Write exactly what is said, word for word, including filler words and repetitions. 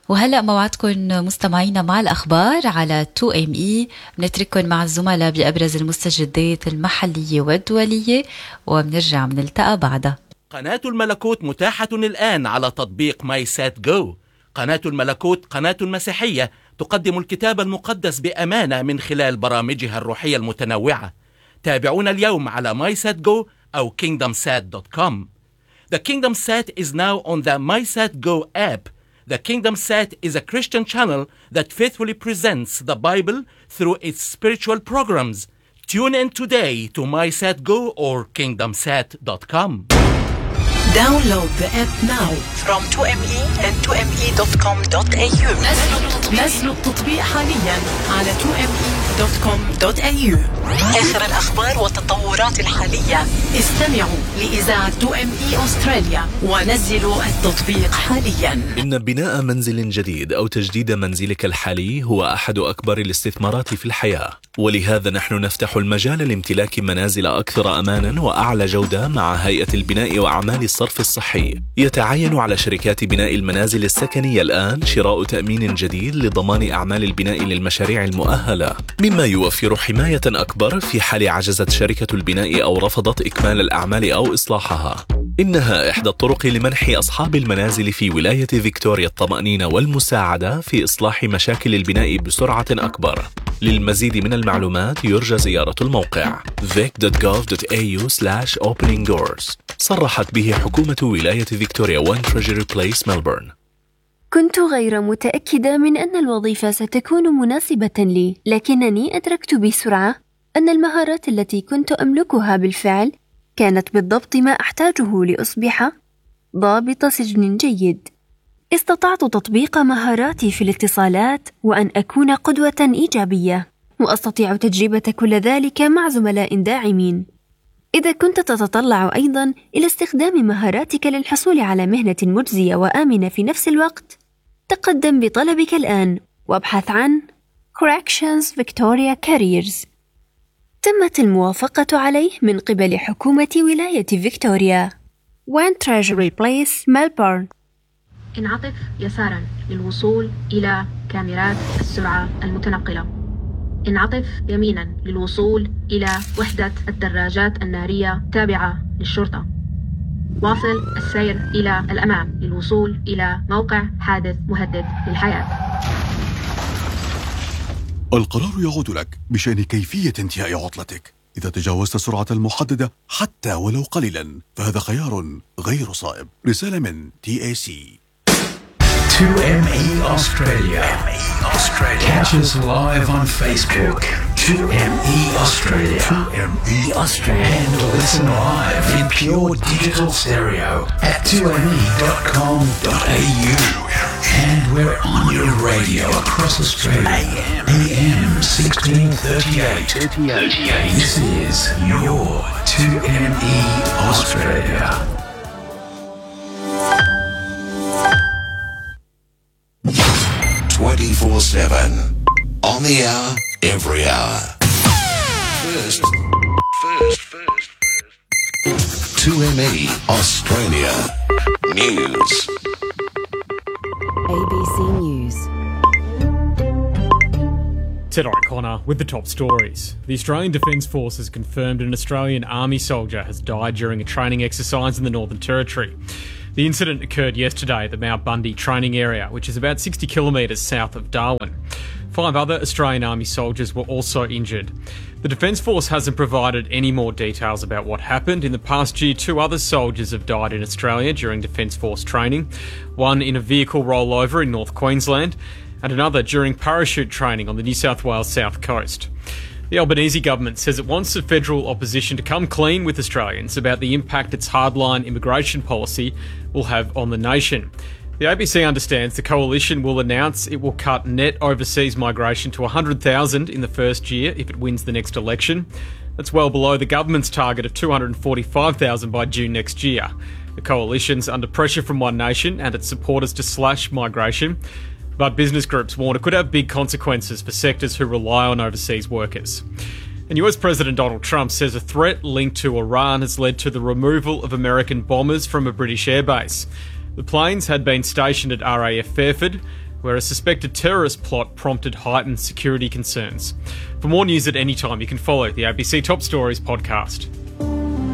وهلأ موعدكم مستمعينا مع الأخبار على تو إم إي. بنترككم مع الزملاء بأبرز المستجدات المحلية والدولية وبنرجع بنلتقى بعدها. قناة الملكوت متاحة الآن على تطبيق ماي سات جو. قناة الملكوت قناة مسيحية تقدم الكتاب المقدس بأمانة من خلال برامجها الروحية المتنوعة. تابعونا اليوم على ماي سات جو أو كينغدم سات دوت كوم. The Kingdom Sat is now on the MySatGo app. The Kingdom Sat is a Christian channel that faithfully presents the Bible through its spiritual programs. Tune in today to MySatGo or kingdom sat dot com. Download the app now from تو إم إي and تو إم إي دوت كوم دوت إيه يو. نزلوا التطبيق حاليا على تو إم إي دوت كوم دوت إيه يو. آخر الأخبار والتطورات الحالية. استمعوا لإذاعة تو إم إي أستراليا ونزلوا التطبيق حاليا. إن بناء منزل جديد أو تجديد منزلك الحالي هو أحد أكبر الاستثمارات في الحياة، ولهذا نحن نفتح المجال لامتلاك منازل أكثر أمانا وأعلى جودة مع هيئة البناء وأعمال الصرف الصحي. يتعين على شركات بناء المنازل السكنية الآن شراء تأمين جديد لضمان أعمال البناء للمشاريع المؤهلة، مما يوفر حماية أكبر في حال عجزت شركة البناء أو رفضت إكمال الأعمال أو إصلاحها. إنها إحدى الطرق لمنح أصحاب المنازل في ولاية فيكتوريا الطمأنينة والمساعدة في إصلاح مشاكل البناء بسرعة أكبر. للمزيد من المعلومات يرجى زيارة الموقع vic دوت gov دوت إيه يو سلاش opening doors. صرحت به حكومة ولاية فيكتوريا وان تريجري بليس ملبورن. كنت غير متأكدة من أن الوظيفة ستكون مناسبة لي، لكنني أدركت بسرعة أن المهارات التي كنت أملكها بالفعل كانت بالضبط ما أحتاجه لأصبح ضابط سجن جيد. استطعت تطبيق مهاراتي في الاتصالات وأن أكون قدوة إيجابية، وأستطيع تجربة كل ذلك مع زملاء داعمين. إذا كنت تتطلع أيضاً إلى استخدام مهاراتك للحصول على مهنة مجزية وآمنة في نفس الوقت، تقدم بطلبك الآن وابحث عن Corrections Victoria Careers. تمت الموافقة عليه من قبل حكومة ولاية فيكتوريا. وان تريجري بليس ملبورن. انعطف يساراً للوصول إلى كاميرات السرعة المتنقلة. انعطف يميناً للوصول إلى وحدة الدراجات النارية التابعة للشرطة. واصل السير إلى الأمام للوصول إلى موقع حادث مهدد للحياة. القرار يعود لك بشأن كيفية انتهاء عطلتك. إذا تجاوزت السرعة المحددة حتى ولو قليلاً فهذا خيار غير صائب. رسالة من تي إيه سي. تو إم إي Australia. Catch us live on Facebook. تو إم إي Australia. تو إم إي Australia. And listen live in pure digital stereo at تو إم إي دوت كوم دوت إيه يو. And we're on your radio across Australia. A M sixteen thirty-eight. This is your تو إم إي Australia. twenty-four seven. On the hour, every hour. First, first, first, first. two M E Australia News. A B C News. Ted O'Connor with the top stories. The Australian Defence Force has confirmed an Australian Army soldier has died during a training exercise in the Northern Territory. The incident occurred yesterday at the Mount Bundy training area, which is about sixty kilometres south of Darwin. Five other Australian Army soldiers were also injured. The Defence Force hasn't provided any more details about what happened. In the past year, two other soldiers have died in Australia during Defence Force training, one in a vehicle rollover in North Queensland and another during parachute training on the New South Wales south coast. The Albanese government says it wants the federal opposition to come clean with Australians about the impact its hardline immigration policy will have on the nation. The A B C understands the coalition will announce it will cut net overseas migration to one hundred thousand in the first year if it wins the next election. That's well below the government's target of two hundred forty-five thousand by June next year. The coalition's under pressure from One Nation and its supporters to slash migration, but business groups warn it could have big consequences for sectors who rely on overseas workers. And U S President Donald Trump says a threat linked to Iran has led to the removal of American bombers from a British airbase. The planes had been stationed at R A F Fairford, where a suspected terrorist plot prompted heightened security concerns. For more news at any time, you can follow the A B C Top Stories podcast.